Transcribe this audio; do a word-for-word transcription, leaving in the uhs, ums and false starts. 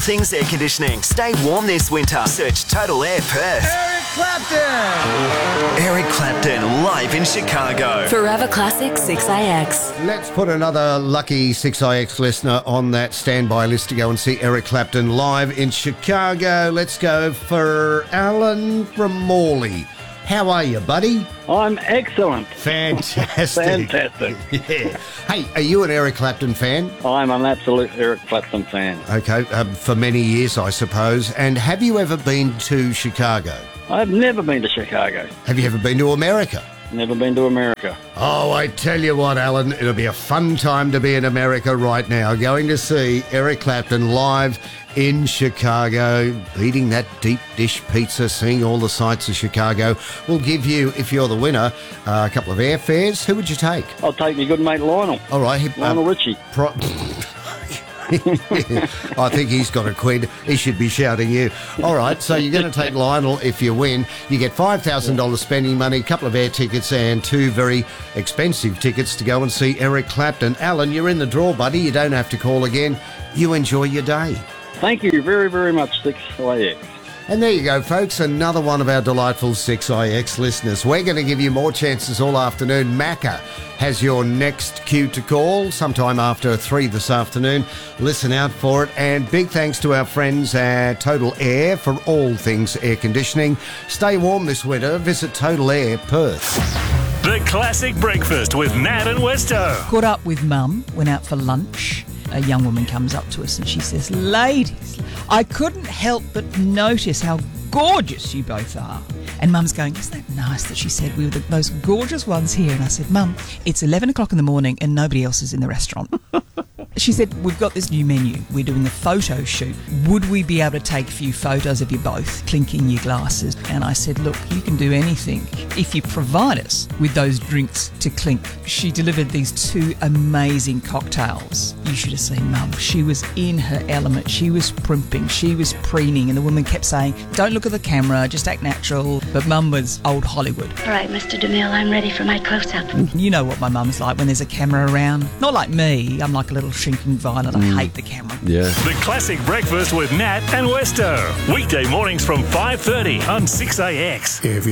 things air conditioning. Stay warm this winter. Search Total Air Perth. Eric Clapton! Eric Clapton live in Chicago. Forever Classic six I X. Let's put another lucky six I X listener on that standby list to go and see Eric Clapton live in Chicago. Let's go for Alan from Morley. How are you, buddy? I'm excellent. Fantastic. Fantastic. Yeah. Hey, are you an Eric Clapton fan? I'm an absolute Eric Clapton fan. Okay, um, for many years, I suppose. And have you ever been to Chicago? I've never been to Chicago. Have you ever been to America? Never been to America. Oh, I tell you what, Alan, it'll be a fun time to be in America right now, going to see Eric Clapton live in Chicago, eating that deep dish pizza, seeing all the sights of Chicago. We'll give you, if you're the winner, uh, a couple of airfares. Who would you take? I'll take my good mate Lionel. All right. He, Lionel um, Richie. Pro- I think he's got a quid. He should be shouting you. All right, so you're going to take Lionel if you win. You get five thousand dollars spending money, a couple of air tickets and two very expensive tickets to go and see Eric Clapton. Alan, you're in the draw, buddy. You don't have to call again. You enjoy your day. Thank you very, very much, six I X. And there you go, folks, another one of our delightful six I X listeners. We're going to give you more chances all afternoon. Macca has your next cue to call sometime after three this afternoon. Listen out for it. And big thanks to our friends at Total Air for all things air conditioning. Stay warm this winter. Visit Total Air Perth. The Classic Breakfast with Nat and Westo. Caught up with Mum, went out for lunch. A young woman comes up to us and she says, "Ladies, I couldn't help but notice how gorgeous you both are." And Mum's going, "Isn't that nice that she said we were the most gorgeous ones here?" And I said, "Mum, it's eleven o'clock in the morning and nobody else is in the restaurant." She said, "We've got this new menu. We're doing a photo shoot. Would we be able to take a few photos of you both clinking your glasses?" And I said, "Look, you can do anything if you provide us with those drinks to clink." She delivered these two amazing cocktails. You should have seen Mum. She was in her element. She was primping. She was preening. And the woman kept saying, "Don't look at the camera, just act natural." But Mum was old Hollywood. All right, Mister DeMille, I'm ready for my close-up. You know what my mum's like when there's a camera around. Not like me. I'm like a little shrinking violet. I hate the camera. Yeah. The Classic Breakfast with Nat and Westo. Weekday mornings from five thirty on six A X. If you